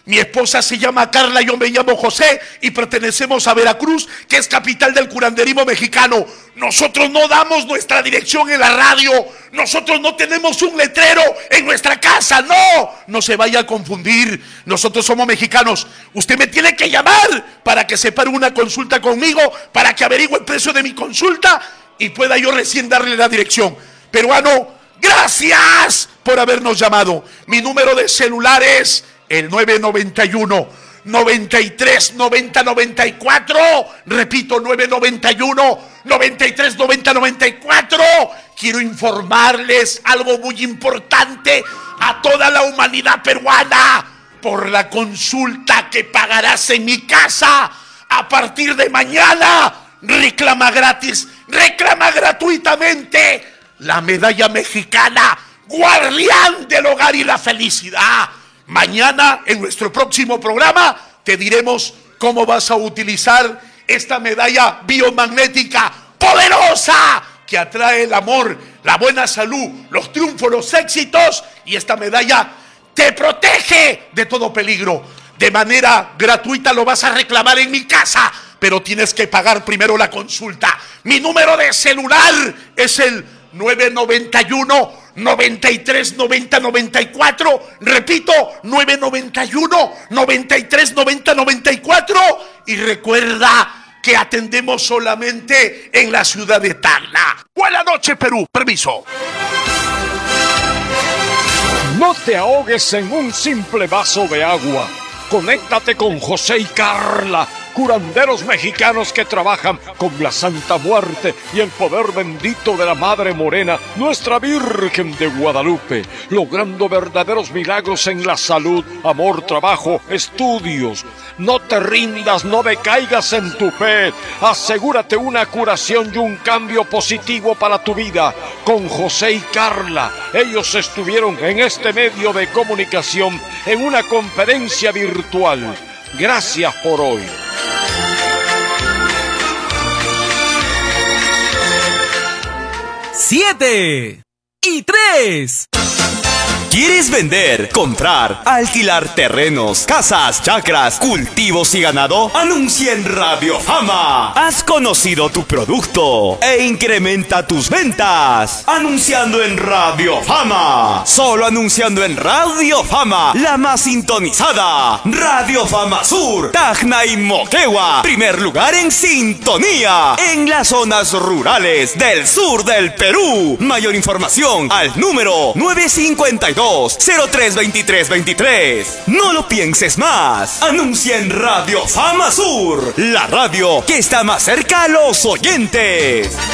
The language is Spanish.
Mi esposa se llama Carla, yo me llamo José y pertenecemos a Veracruz, que es capital del curanderismo mexicano. Nosotros no damos nuestra dirección en la radio. Nosotros no tenemos un letrero en nuestra casa. No se vaya a confundir. Nosotros somos mexicanos. Usted me tiene que llamar para que separe una consulta conmigo, para que averigüe el precio de mi consulta y pueda yo recién darle la dirección. Peruano, gracias por habernos llamado. Mi número de celular es el 991 93 90 94. Repito, 991 93 90 94. Quiero informarles algo muy importante a toda la humanidad peruana. Por la consulta que pagarás en mi casa a partir de mañana, reclama gratis, reclama gratuitamente la medalla mexicana Guardián del Hogar y la Felicidad. Mañana, en nuestro próximo programa, te diremos cómo vas a utilizar esta medalla biomagnética poderosa que atrae el amor, la buena salud, los triunfos, los éxitos. Y esta medalla te protege de todo peligro. De manera gratuita lo vas a reclamar en mi casa, pero tienes que pagar primero la consulta. Mi número de celular es el 991 93 90 94. Repito, 991 93 90 94. Y recuerda que atendemos solamente en la ciudad de Tacna. Buenas noches, Perú. Permiso. No te ahogues en un simple vaso de agua. Conéctate con José y Carla, curanderos mexicanos que trabajan con la Santa Muerte y el poder bendito de la Madre Morena, nuestra Virgen de Guadalupe, logrando verdaderos milagros en la salud, amor, trabajo, estudios. No te rindas, no decaigas en tu fe. Asegúrate una curación y un cambio positivo para tu vida con José y Carla. Ellos estuvieron en este medio de comunicación en una conferencia virtual. Gracias por hoy. ¡7! y 3. ¿Quieres vender, comprar, alquilar terrenos, casas, chacras, cultivos y ganado? Anuncia en Radio Fama. Has conocido tu producto e incrementa tus ventas. Anunciando en Radio Fama. Solo anunciando en Radio Fama, la más sintonizada. Radio Fama Sur, Tacna y Moquegua. Primer lugar en sintonía en las zonas rurales del sur del Perú. Mayor información al número 952-032323. No lo pienses más. Anuncia en Radio Fama Sur, la radio que está más cerca a los oyentes.